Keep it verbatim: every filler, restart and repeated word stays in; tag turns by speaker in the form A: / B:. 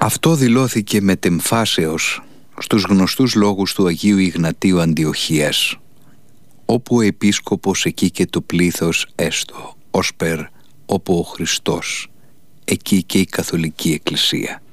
A: Αυτό δηλώθηκε μετεμφάσεως στους γνωστούς λόγους του Αγίου Ιγνατίου Αντιοχίας, όπου ο επίσκοπος εκεί και το πλήθος έστω, ώσπερ όπου ο Χριστός, εκεί και η Καθολική Εκκλησία.